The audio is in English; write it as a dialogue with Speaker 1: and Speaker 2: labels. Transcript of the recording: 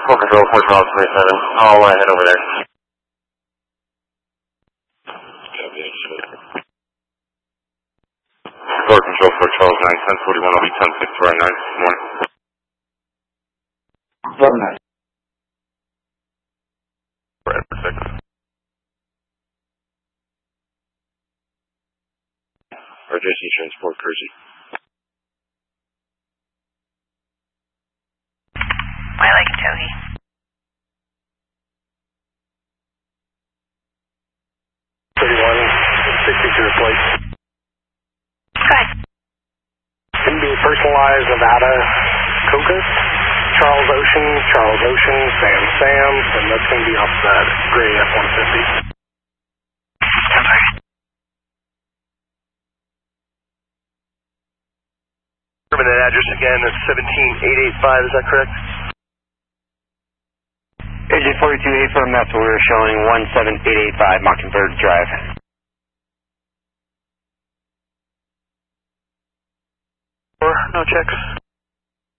Speaker 1: Full control, 4 Charles 27. I'll head over there. Full control, 4 Charles 9, 1041, I'll be 10 6 right 9 this morning.
Speaker 2: Very nice.
Speaker 1: Right, for 6. RJC Transport, Kersey.
Speaker 3: I like Toby.
Speaker 4: Replace.
Speaker 3: Good.
Speaker 4: MB personalized Nevada Cocos, Charles Ocean, Sam, and that's going to be off that gray F-150.
Speaker 5: That address again is 17885, is that correct?
Speaker 2: AJ42 affirm, that's what we're showing, 17885 Mockingbird Drive.
Speaker 5: No checks.